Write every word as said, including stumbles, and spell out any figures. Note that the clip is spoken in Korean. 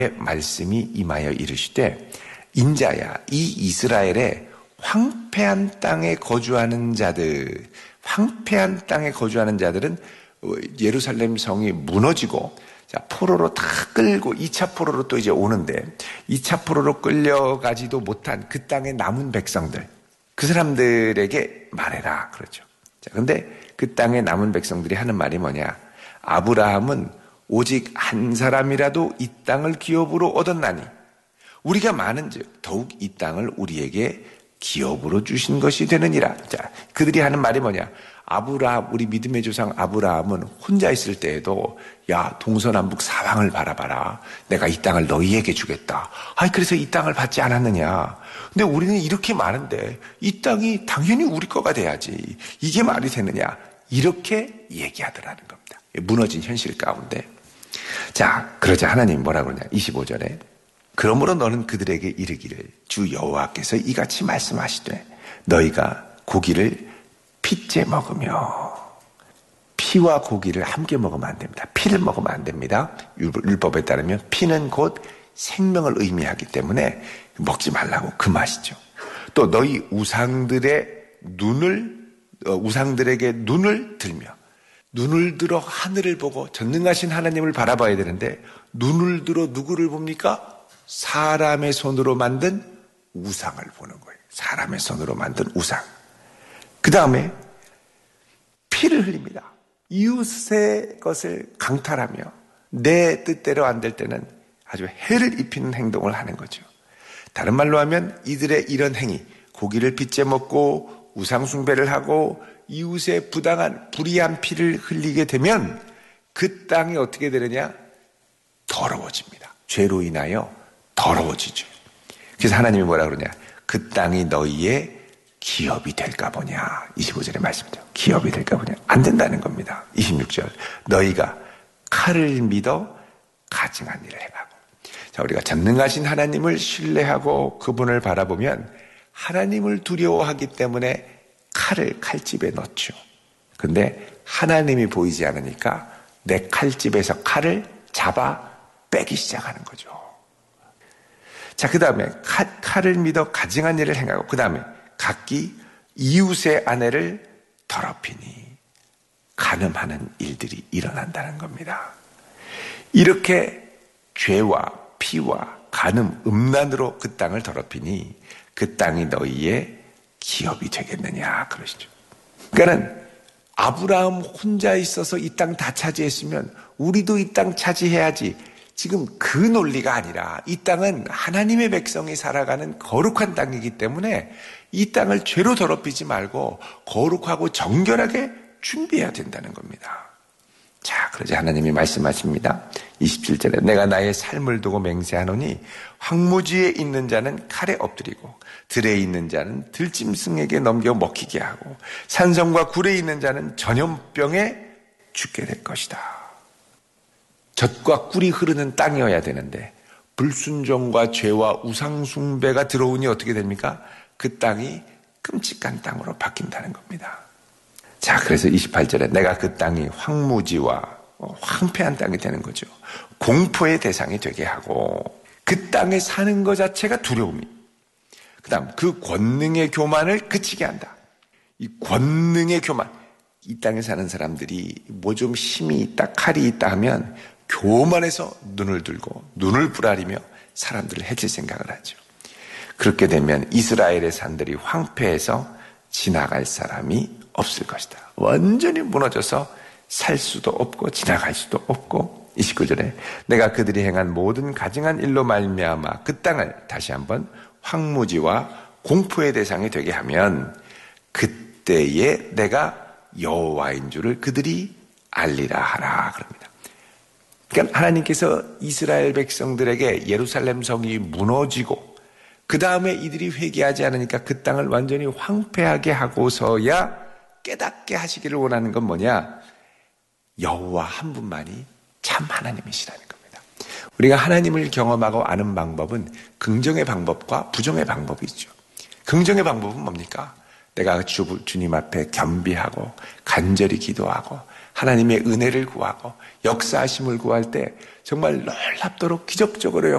말씀이 임하여 이르시되 인자야 이 이스라엘의 황폐한 땅에 거주하는 자들, 황폐한 땅에 거주하는 자들은 예루살렘 성이 무너지고 자, 포로로 다 끌고 이 차 포로로 또 이제 오는데 이 차 포로로 끌려가지도 못한 그 땅에 남은 백성들, 그 사람들에게 말해라 그러죠. 자, 근데 그 땅에 남은 백성들이 하는 말이 뭐냐? 아브라함은 오직 한 사람이라도 이 땅을 기업으로 얻었나니 우리가 많은즉 더욱 이 땅을 우리에게 기업으로 주신 것이 되느니라. 자, 그들이 하는 말이 뭐냐? 아브라함, 우리 믿음의 조상 아브라함은 혼자 있을 때에도 야, 동서남북 사방을 바라봐라. 내가 이 땅을 너희에게 주겠다. 아이, 그래서 이 땅을 받지 않았느냐? 근데 우리는 이렇게 많은데 이 땅이 당연히 우리 거가 돼야지. 이게 말이 되느냐? 이렇게 얘기하더라는 겁니다. 무너진 현실 가운데. 자, 그러자 하나님 뭐라고 그러냐? 이십오 절에 그러므로 너는 그들에게 이르기를 주 여호와께서 이같이 말씀하시되 너희가 고기를 핏째 먹으며, 피와 고기를 함께 먹으면 안 됩니다. 피를 먹으면 안 됩니다. 율법에 따르면 피는 곧 생명을 의미하기 때문에 먹지 말라고 그 맛이죠. 또 너희 우상들의 눈을 우상들에게 눈을 들며, 눈을 들어 하늘을 보고 전능하신 하나님을 바라봐야 되는데 눈을 들어 누구를 봅니까? 사람의 손으로 만든 우상을 보는 거예요. 사람의 손으로 만든 우상. 그 다음에 피를 흘립니다. 이웃의 것을 강탈하며 내 뜻대로 안 될 때는 아주 해를 입히는 행동을 하는 거죠. 다른 말로 하면 이들의 이런 행위, 고기를 핏째 먹고 우상 숭배를 하고 이웃의 부당한 불의한 피를 흘리게 되면 그 땅이 어떻게 되느냐? 더러워집니다. 죄로 인하여 더러워지죠. 그래서 하나님이 뭐라 그러냐? 그 땅이 너희의 기업이 될까 보냐. 이십오 절의 말씀이죠. 기업이 될까 보냐. 안 된다는 겁니다. 이십육 절. 너희가 칼을 믿어 가증한 일을 행하고. 자, 우리가 전능하신 하나님을 신뢰하고 그분을 바라보면 하나님을 두려워하기 때문에 칼을 칼집에 넣죠. 근데 하나님이 보이지 않으니까 내 칼집에서 칼을 잡아 빼기 시작하는 거죠. 자, 그 다음에 칼을 믿어 가증한 일을 행하고, 그 다음에 각기 이웃의 아내를 더럽히니 간음하는 일들이 일어난다는 겁니다. 이렇게 죄와 피와 간음, 음란으로 그 땅을 더럽히니 그 땅이 너희의 기업이 되겠느냐 그러시죠. 그러니까는 아브라함 혼자 있어서 이 땅 다 차지했으면 우리도 이 땅 차지해야지. 지금 그 논리가 아니라 이 땅은 하나님의 백성이 살아가는 거룩한 땅이기 때문에 이 땅을 죄로 더럽히지 말고 거룩하고 정결하게 준비해야 된다는 겁니다. 자, 그러자 하나님이 말씀하십니다. 이십칠 절에 내가 나의 삶을 두고 맹세하노니 황무지에 있는 자는 칼에 엎드리고 들에 있는 자는 들짐승에게 넘겨 먹히게 하고 산성과 굴에 있는 자는 전염병에 죽게 될 것이다. 젖과 꿀이 흐르는 땅이어야 되는데 불순종과 죄와 우상숭배가 들어오니 어떻게 됩니까? 그 땅이 끔찍한 땅으로 바뀐다는 겁니다. 자, 그래서 이십팔 절에 내가 그 땅이 황무지와 황폐한 땅이 되는 거죠. 공포의 대상이 되게 하고 그 땅에 사는 것 자체가 두려움이, 그 다음 그 권능의 교만을 그치게 한다. 이 권능의 교만, 이 땅에 사는 사람들이 뭐 좀 힘이 있다, 칼이 있다 하면 교만해서 눈을 들고 눈을 부라리며 사람들을 해칠 생각을 하죠. 그렇게 되면 이스라엘의 산들이 황폐해서 지나갈 사람이 없을 것이다. 완전히 무너져서 살 수도 없고 지나갈 수도 없고. 이십구 절에 내가 그들이 행한 모든 가증한 일로 말미암아 그 땅을 다시 한번 황무지와 공포의 대상이 되게 하면 그때에 내가 여호와인 줄을 그들이 알리라 하라 그럽니다. 그러니까 하나님께서 이스라엘 백성들에게 예루살렘 성이 무너지고 그 다음에 이들이 회개하지 않으니까 그 땅을 완전히 황폐하게 하고서야 깨닫게 하시기를 원하는 건 뭐냐? 여호와 한 분만이 참 하나님이시라는 겁니다. 우리가 하나님을 경험하고 아는 방법은 긍정의 방법과 부정의 방법이 있죠. 긍정의 방법은 뭡니까? 내가 주, 주님 앞에 겸비하고 간절히 기도하고 하나님의 은혜를 구하고 역사하심을 구할 때 정말 놀랍도록 기적적으로